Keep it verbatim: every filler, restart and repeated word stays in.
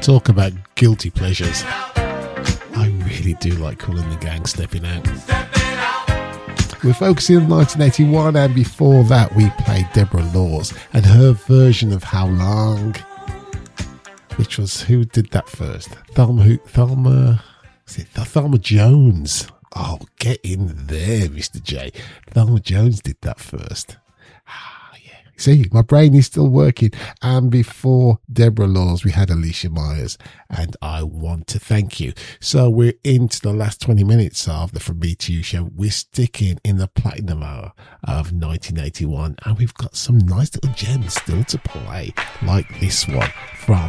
Talk about guilty pleasures. I really do like Kool and the Gang Stepping Out. We're focusing on nineteen eighty-one, and before that we played Deborah Laws and her version of How Long, which was, who did that first? Thelma, who, Thelma, is it Thelma Jones? Oh, get in there, Mister J. Thelma Jones did that first. See, my brain is still working. And before Deborah Laws, we had Alicia Myers, and I Want to Thank You. So we're into the last twenty minutes of the From Me to You show. We're sticking in the platinum hour of nineteen eighty-one, and we've got some nice little gems still to play, like this one from